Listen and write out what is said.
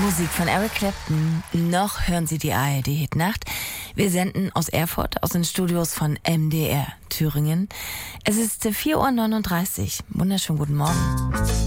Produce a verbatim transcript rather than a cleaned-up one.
Musik von Eric Clapton. Noch hören Sie die A R D-Hitnacht. Wir senden aus Erfurt, aus den Studios von M D R Thüringen. Es ist vier Uhr neununddreißig. Wunderschönen guten Morgen.